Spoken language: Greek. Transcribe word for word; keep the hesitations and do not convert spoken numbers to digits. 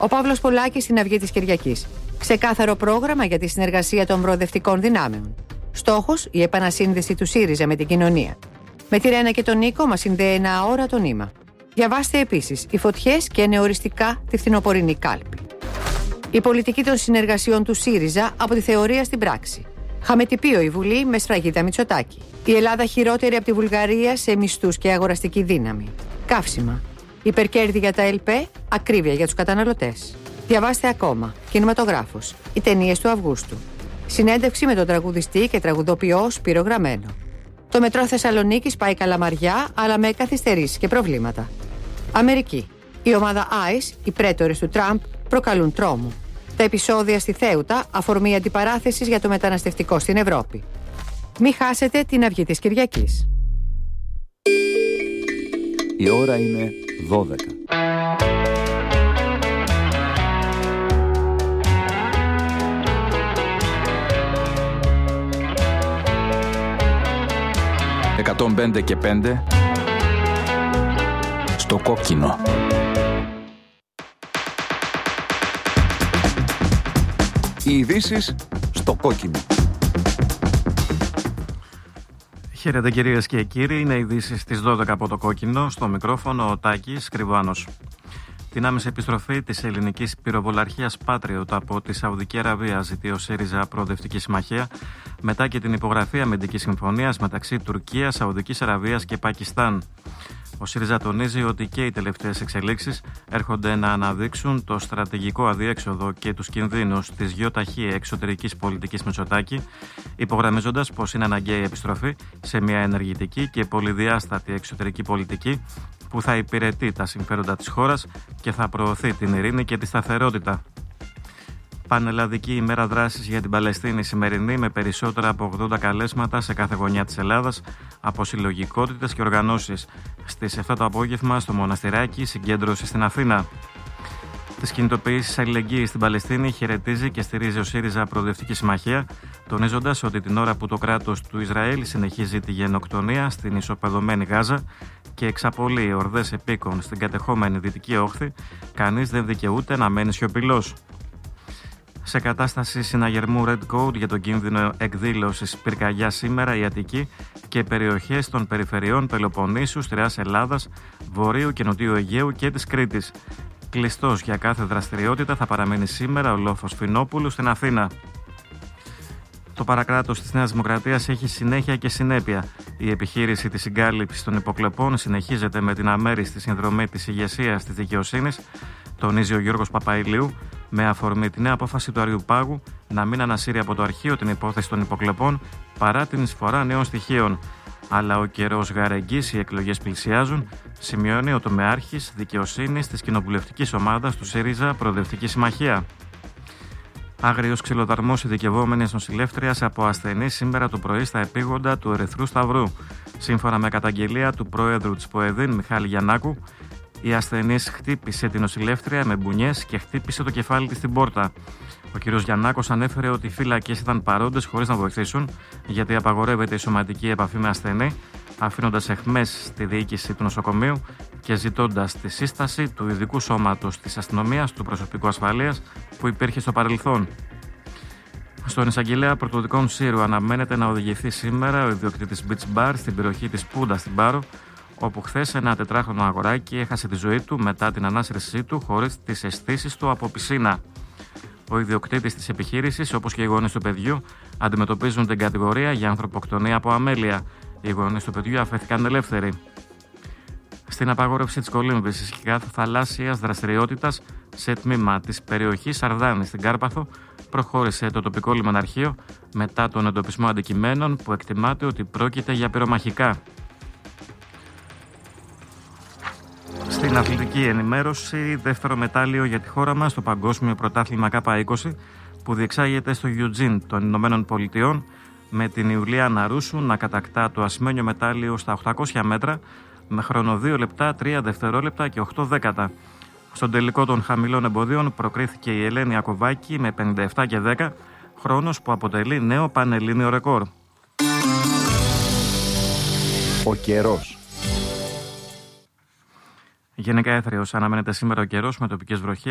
Ο Παύλος Πολάκης στην Αυγή της Κυριακής. Ξεκάθαρο πρόγραμμα για τη συνεργασία των προοδευτικών δυνάμεων. Στόχος, η επανασύνδεση του ΣΥΡΙΖΑ με την κοινωνία. Με τη Ρένα και τον Νίκο μας συνδέει ένα αόρατο νήμα. Διαβάστε επίσης οι φωτιές και νεοοριστικά τη φθινοπορεινή κάλπη. Η πολιτική των συνεργασιών του ΣΥΡΙΖΑ από τη θεωρία στην πράξη. Χαμετυπίο η Βουλή με σφραγίδα Μητσοτάκη. Η Ελλάδα χειρότερη από τη Βουλγαρία σε μισθούς και αγοραστική δύναμη. Καύσιμα. Υπερκέρδη για τα ΕΛΠΕ, ακρίβεια για τους καταναλωτές. Διαβάστε ακόμα. Κινηματογράφος. Οι ταινίες του Αυγούστου. Συνέντευξη με τον τραγουδιστή και τραγουδοποιό Σπύρο Γραμμένο. Το μετρό Θεσσαλονίκης πάει καλαμαριά, αλλά με καθυστερήσεις και προβλήματα. Αμερική. Η ομάδα άις, οι πρέτορες του Τραμπ, προκαλούν τρόμο. Τα επεισόδια στη Θέουτα, αφορμή αντιπαράθεσης για το μεταναστευτικό στην Ευρώπη. Μη χάσετε την Αυγή της Κυριακής. Η ώρα είναι δώδεκα. εκατόν πέντε και πέντε στο κόκκινο. Οι ειδήσεις στο κόκκινο. Χαίρετε κυρίες και κύριοι, είναι ειδήσεις στις δώδεκα από το κόκκινο, στο μικρόφωνο ο Τάκης Κρυβάνος. Την άμεση επιστροφή της ελληνικής πυροβολαρχίας Patriot από τη Σαουδική Αραβία ζητεί ο ΣΥΡΙΖΑ Προοδευτική Συμμαχία μετά και την υπογραφή αμυντικής συμφωνίας μεταξύ Τουρκίας, Σαουδικής Αραβίας και Πακιστάν. Ο ΣΥΡΙΖΑ τονίζει ότι και οι τελευταίες εξελίξεις έρχονται να αναδείξουν το στρατηγικό αδιέξοδο και τους κινδύνους της γιοταχή εξωτερικής πολιτικής Μητσοτάκη, υπογραμμίζοντας πως είναι αναγκαία η επιστροφή σε μια ενεργητική και πολυδιάστατη εξωτερική πολιτική που θα υπηρετεί τα συμφέροντα της χώρας και θα προωθεί την ειρήνη και τη σταθερότητα. Πανελλαδική ημέρα δράσης για την Παλαιστίνη σημερινή, με περισσότερα από ογδόντα καλέσματα σε κάθε γωνιά της Ελλάδας από συλλογικότητες και οργανώσεις. Στις επτά το απόγευμα στο Μοναστηράκι, συγκέντρωση στην Αθήνα. Τις κινητοποιήσεις αλληλεγγύης στην Παλαιστίνη χαιρετίζει και στηρίζει ο ΣΥΡΙΖΑ Προοδευτική Συμμαχία, τονίζοντας ότι την ώρα που το κράτος του Ισραήλ συνεχίζει τη γενοκτονία στην ισοπεδωμένη Γάζα και εξαπολύει ορδές επίκων στην κατεχόμενη Δυτική Όχθη, κανείς δεν δικαιούται να μένει σιωπηλός. Σε κατάσταση συναγερμού Red Code για τον κίνδυνο εκδήλωσης πυρκαγιά σήμερα, η Αττική και περιοχές των περιφερειών Πελοποννήσου, Στηράς Ελλάδας, Βορείου και Νοτιού Αιγαίου και της Κρήτης. Κλειστός για κάθε δραστηριότητα θα παραμείνει σήμερα ο λόφος Φινόπουλου στην Αθήνα. Το παρακράτος της Νέας Δημοκρατίας έχει συνέχεια και συνέπεια. Η επιχείρηση της συγκάλυψης των υποκλοπών συνεχίζεται με την αμέριστη συνδρομή της ηγεσίας της δικαιοσύνης, τονίζει ο Γιώργος Παπαηλίου, με αφορμή τη νέα απόφαση του Αριουπάγου να μην ανασύρει από το αρχείο την υπόθεση των υποκλοπών παρά την εισφορά νέων στοιχείων. Αλλά ο καιρός γαρεγγής, οι εκλογές πλησιάζουν, σημειώνει ο τομεάρχης δικαιοσύνης της κοινοβουλευτικής ομάδας του ΣΥΡΙΖΑ Προοδευτική Συμμαχία. Άγριος ξυλοδαρμός ειδικευόμενης νοσηλεύτριας από ασθενή σήμερα το πρωί στα επίγοντα του Ερυθρού Σταυρού. Σύμφωνα με καταγγελία του πρόεδρου της ΠΟΕΔΗΝ, Μιχάλη Γιαννάκου, η ασθενής χτύπησε την νοσηλεύτρια με μπουνιές και χτύπησε το κεφάλι της στην πόρτα. Ο κ. Γιαννάκος ανέφερε ότι οι φύλακες ήταν παρόντες χωρίς να βοηθήσουν, γιατί απαγορεύεται η σωματική επαφή με ασθενή, αφήνοντας αιχμές στη διοίκηση του νοσοκομείου και ζητώντας τη σύσταση του ειδικού σώματος της αστυνομίας του προσωπικού ασφαλείας που υπήρχε στο παρελθόν. Στον εισαγγελέα Πρωτοδικών Σύρου αναμένεται να οδηγηθεί σήμερα ο ιδιοκτήτης Beach Bar στην περιοχή της Πούντα στην Πάρο, όπου χθες ένα τετράχρονο αγοράκι έχασε τη ζωή του μετά την ανάσυρσή του χωρίς τις αισθήσεις του από πισίνα. Ο ιδιοκτήτης της επιχείρησης, όπως και οι γονείς του παιδιού, αντιμετωπίζουν την κατηγορία για ανθρωποκτονία από αμέλεια. Οι γονείς του παιδιού αφέθηκαν ελεύθεροι. Στην απαγόρευση της κολύμβησης και κάθε θαλάσσιας δραστηριότητας σε τμήμα της περιοχής Σαρδάνη στην Κάρπαθο προχώρησε το τοπικό λιμεναρχείο μετά τον εντοπισμό αντικειμένων που εκτιμάται ότι πρόκειται για πυρομαχικά. Στην αθλητική ενημέρωση, δεύτερο μετάλλιο για τη χώρα μας στο Παγκόσμιο Πρωτάθλημα Κάπα είκοσι που διεξάγεται στο Eugene των Ηνωμένων Πολιτειών, με την Ιουλιάνα Ρούσου να κατακτά το ασημένιο μετάλλιο στα οκτακόσια μέτρα με χρόνο δύο λεπτά, τρία δευτερόλεπτα και οκτώ δέκατα. Στον τελικό των χαμηλών εμποδίων προκρίθηκε η Ελένη Ακοβάκη με πενήντα επτά και δέκα, χρόνος που αποτελεί νέο πανελλήνιο ρεκόρ. Ο καιρός. Γενικά έθριος αναμένεται σήμερα ο καιρός με τοπικές βροχές.